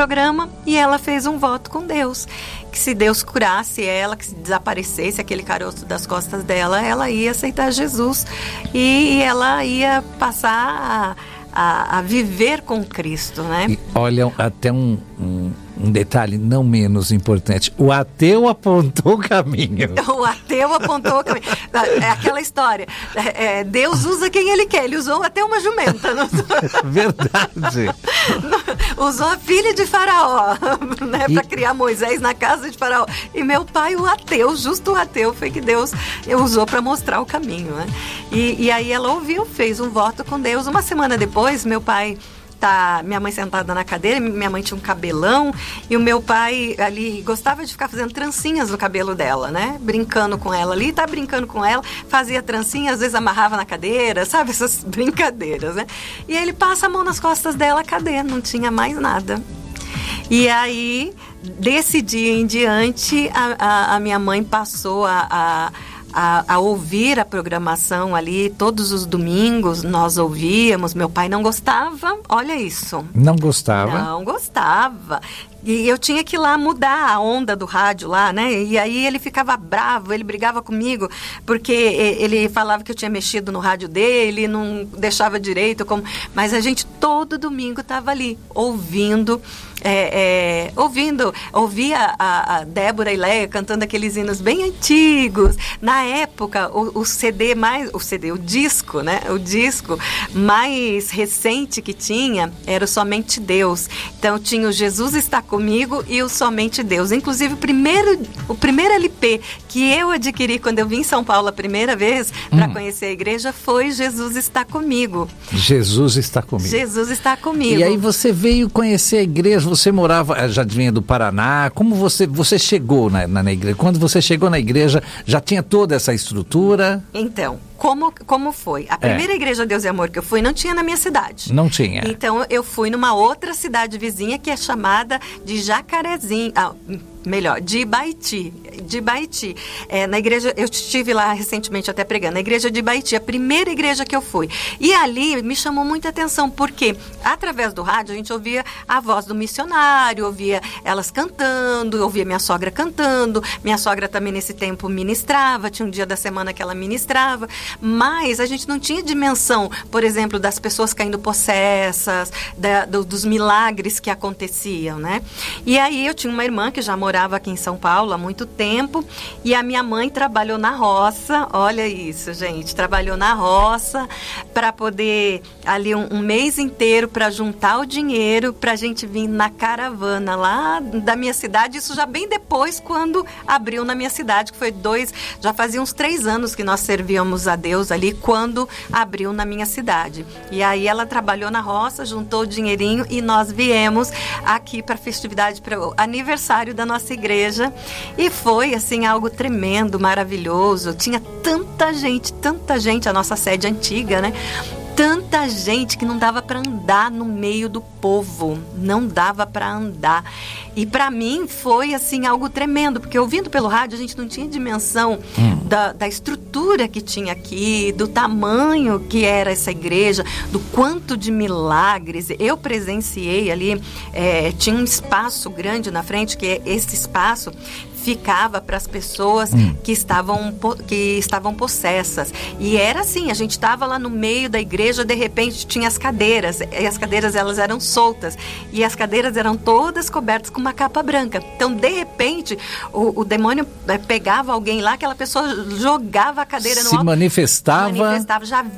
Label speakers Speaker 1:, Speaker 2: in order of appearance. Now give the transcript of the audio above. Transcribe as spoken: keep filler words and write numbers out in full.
Speaker 1: programa e ela fez um voto com Deus, que se Deus curasse ela, que se desaparecesse aquele caroço das costas dela, ela ia aceitar Jesus e ela ia passar a, a, a viver com Cristo, né?
Speaker 2: E olha, até um, um, um detalhe não menos importante, o ateu apontou o caminho.
Speaker 1: O ateu apontou o caminho. É aquela história, é, Deus usa quem Ele quer, Ele usou até uma jumenta. Não usou?
Speaker 2: Verdade.
Speaker 1: Usou a filha de Faraó, né,
Speaker 2: E...
Speaker 1: para criar Moisés na casa de Faraó. E meu pai, o ateu, justo o ateu, foi que Deus usou para mostrar o caminho, né? E, e aí ela ouviu, fez um voto com Deus. Uma semana depois, meu pai... Tá, minha mãe sentada na cadeira, minha mãe tinha um cabelão e o meu pai ali gostava de ficar fazendo trancinhas no cabelo dela, né? Brincando com ela ali, tá brincando com ela, fazia trancinha, às vezes amarrava na cadeira, sabe? Essas brincadeiras, né? E ele passa a mão nas costas dela, cadê? Não tinha mais nada. E aí, desse dia em diante, a, a, a minha mãe passou a... a A, a ouvir a programação ali, todos os domingos nós ouvíamos. Meu pai não gostava, olha isso.
Speaker 2: Não gostava?
Speaker 1: Não gostava. E eu tinha que ir lá mudar a onda do rádio lá, né? E aí ele ficava bravo, ele brigava comigo, porque ele falava que eu tinha mexido no rádio dele, não deixava direito, como... mas a gente todo domingo estava ali, ouvindo... É, é, ouvindo, ouvia a, a Débora e Leia cantando aqueles hinos bem antigos. Na época, o, o C D mais, o C D, o disco, né? O disco mais recente que tinha era o Somente Deus. Então tinha o Jesus Está Comigo e o Somente Deus. Inclusive o primeiro, o primeiro L P que eu adquiri quando eu vim em São Paulo a primeira vez para hum. conhecer a igreja foi Jesus Está Comigo.
Speaker 2: Jesus Está Comigo.
Speaker 1: Jesus Está Comigo.
Speaker 2: E aí você veio conhecer a igreja. Você morava, já vinha do Paraná, como você, você chegou na, na, na igreja? Quando você chegou na igreja, já tinha toda essa estrutura?
Speaker 1: Então, como, como foi? A primeira é. igreja Deus e Amor que eu fui não tinha na minha cidade.
Speaker 2: Não tinha.
Speaker 1: Então, eu fui numa outra cidade vizinha que é chamada de Jacarezinho. Ah, melhor, de Ibaiti, de Ibaiti. É, na igreja, eu estive lá recentemente até pregando, na igreja de Ibaiti, a primeira igreja que eu fui. E ali me chamou muita atenção, porque através do rádio a gente ouvia a voz do missionário, ouvia elas cantando, ouvia minha sogra cantando, minha sogra também nesse tempo ministrava, tinha um dia da semana que ela ministrava, mas a gente não tinha dimensão, por exemplo, das pessoas caindo possessas, da, do, dos milagres que aconteciam, né? E aí eu tinha uma irmã que já morava morava aqui em São Paulo há muito tempo e a minha mãe trabalhou na roça, olha isso, gente, trabalhou na roça para poder ali um, um mês inteiro para juntar o dinheiro para a gente vir na caravana lá da minha cidade, isso já bem depois quando abriu na minha cidade, que foi dois, já fazia uns três anos que nós servíamos a Deus ali quando abriu na minha cidade. E aí ela trabalhou na roça, juntou o dinheirinho e nós viemos aqui para a festividade, para o aniversário da nossa igreja e foi assim algo tremendo, maravilhoso. Tinha tanta gente, tanta gente, a nossa sede antiga, né? Tanta gente que não dava para andar no meio do povo, não dava para andar. E para mim foi assim algo tremendo, porque ouvindo pelo rádio a gente não tinha dimensão hum. da, da estrutura que tinha aqui, do tamanho que era essa igreja, do quanto de milagres. Eu presenciei ali, é, tinha um espaço grande na frente, que esse espaço ficava para as pessoas hum. que, estavam, que estavam possessas. E era assim, a gente estava lá no meio da igreja, de repente tinha as cadeiras, e as cadeiras elas eram soltas, e as cadeiras eram todas cobertas com uma capa branca. Então, de repente, o, o demônio pegava alguém lá, aquela pessoa jogava a cadeira no
Speaker 2: Se
Speaker 1: alto.
Speaker 2: manifestava.
Speaker 1: manifestava. Já